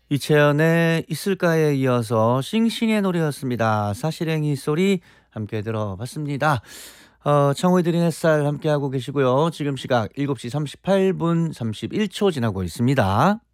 이채연의 있을까에 이어서 싱싱의 노래였습니다. 사실행위 소리 함께 들어봤습니다. 청의 드린 햇살 함께하고 계시고요. 지금 시각 7시 38분 31초 지나고 있습니다.